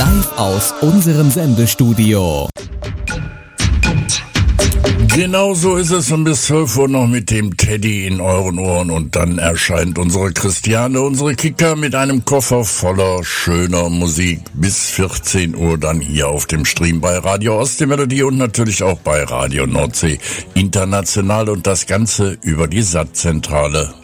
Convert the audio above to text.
live aus unserem Sendestudio. Genau so ist es, und bis 12 Uhr noch mit dem Teddy in euren Ohren, und dann erscheint unsere Christiane, unsere Kika, mit einem Koffer voller schöner Musik bis 14 Uhr dann hier auf dem Stream bei Radio Ostseemelodie und natürlich auch bei Radio Nordsee International, und das Ganze über die Sattzentrale